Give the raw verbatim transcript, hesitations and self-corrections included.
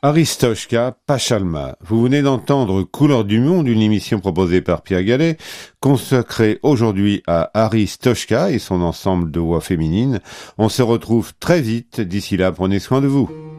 Aristoshka Pachalma. Vous venez d'entendre Couleurs du Monde, une émission proposée par Pierre Gallet, consacrée aujourd'hui à Aristoshka et son ensemble de voix féminines. On se retrouve très vite. D'ici là, prenez soin de vous.